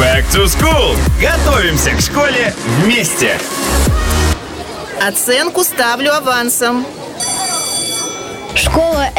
Back to School. Готовимся к школе вместе. Оценку ставлю авансом. Школа